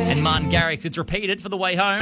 And Martin Garrix, it's repeated for the way home.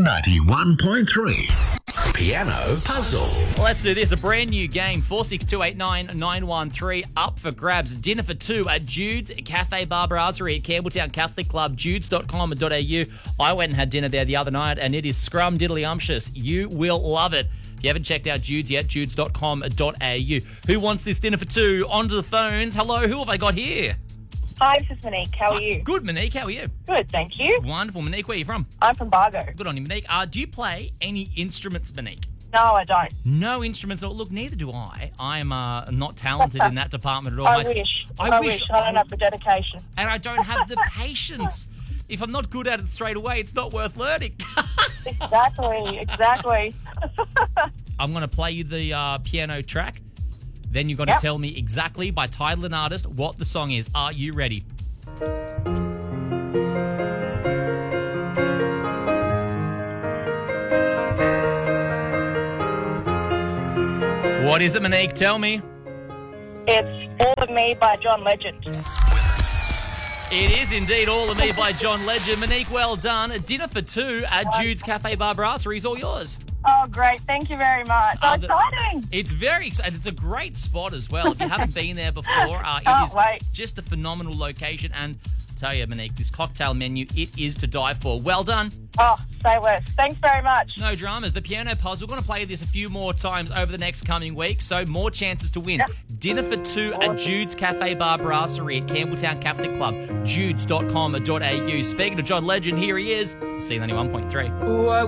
C91.3 Piano Puzzle. Well, let's do this. A brand new game. 46289 up for grabs. Dinner for two at Jude's Cafe Bar Brasserie at Campbelltown Catholic Club. Judes.com.au. I went and had dinner there the other night, and it is scrum diddly umptious. You will love it. If you haven't checked out Jude's yet, judes.com.au. Who wants this dinner for two? Onto the phones. Hello, who have I got here? Hi, this is Monique. How are you? Good, Monique. How are you? Good, thank you. Wonderful. Monique, where are you from? I'm from Bargo. Good on you, Monique. Do you play any instruments, Monique? No, I don't. No instruments. No, look, neither do I. I am not talented in that department at all. I wish. I don't have the dedication. And I don't have the patience. If I'm not good at it straight away, it's not worth learning. Exactly. I'm going to play you the piano track. Then you've got to tell me exactly by title and artist what the song is. Are you ready? What is it, Monique? Tell me. It's All of Me by John Legend. It is indeed All of Me by John Legend. Monique, well done. A dinner for two at Jude's Cafe Bar Brasserie is all yours. Oh, great. Thank you very much. So exciting. It's very exciting. It's a great spot as well. If you haven't been there before, it is just a phenomenal location. And I tell you, Monique, this cocktail menu, it is to die for. Well done. Oh, say less. Thanks very much. No dramas. The piano puzzle, we're going to play this a few more times over the next coming week, so more chances to win. Dinner for two at Jude's Cafe Bar Brasserie at Campbelltown Catholic Club. Judes.com.au. Speaking of John Legend, here he is. C91.3.